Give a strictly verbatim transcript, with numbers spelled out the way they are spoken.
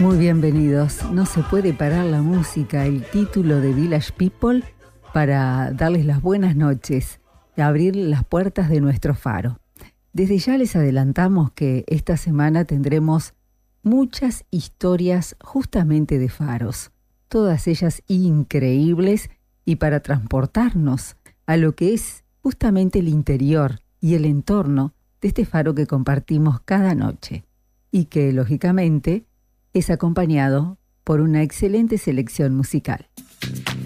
Muy bienvenidos. No se puede parar la música, el título de Village People, para darles las buenas noches y abrir las puertas de nuestro faro. Desde ya les adelantamos que esta semana tendremos muchas historias justamente de faros, todas ellas increíbles y para transportarnos a lo que es justamente el interior y el entorno de este faro que compartimos cada noche y que, lógicamente, es acompañado por una excelente selección musical.